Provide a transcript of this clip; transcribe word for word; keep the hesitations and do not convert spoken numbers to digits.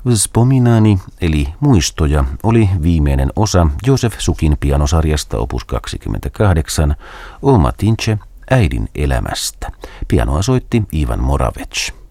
Vzpominani eli muistoja oli viimeinen osa Josef Sukin pianosarjasta opus kaksikymmentäkahdeksan O Matinče, äidin elämästä. Pianoa soitti Ivan Moravec.